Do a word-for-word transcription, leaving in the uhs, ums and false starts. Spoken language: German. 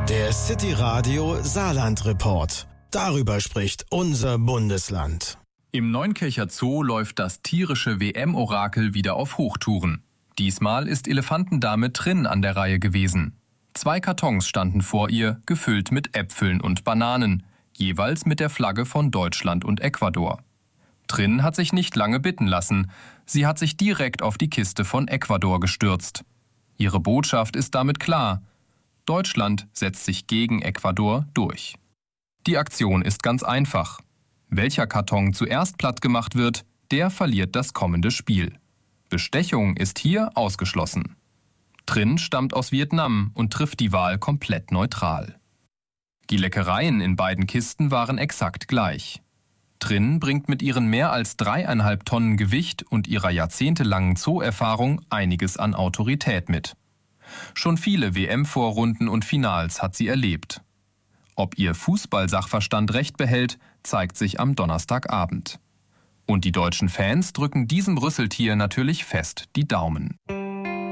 Der City Radio Saarland Report. Darüber spricht unser Bundesland. Im Neunkircher Zoo läuft das tierische W M-Orakel wieder auf Hochtouren. Diesmal ist Elefantendame Trin an der Reihe gewesen. Zwei Kartons standen vor ihr, gefüllt mit Äpfeln und Bananen, jeweils mit der Flagge von Deutschland und Ecuador. Trin hat sich nicht lange bitten lassen. Sie hat sich direkt auf die Kiste von Ecuador gestürzt. Ihre Botschaft ist damit klar: Deutschland setzt sich gegen Ecuador durch. Die Aktion ist ganz einfach. Welcher Karton zuerst platt gemacht wird, der verliert das kommende Spiel. Bestechung ist hier ausgeschlossen. Trin stammt aus Vietnam und trifft die Wahl komplett neutral. Die Leckereien in beiden Kisten waren exakt gleich. Trin bringt mit ihren mehr als dreieinhalb Tonnen Gewicht und ihrer jahrzehntelangen Zoo-Erfahrung einiges an Autorität mit. Schon viele W M-Vorrunden und Finals hat sie erlebt. Ob ihr Fußball-Sachverstand recht behält, zeigt sich am Donnerstagabend. Und die deutschen Fans drücken diesem Rüsseltier natürlich fest die Daumen.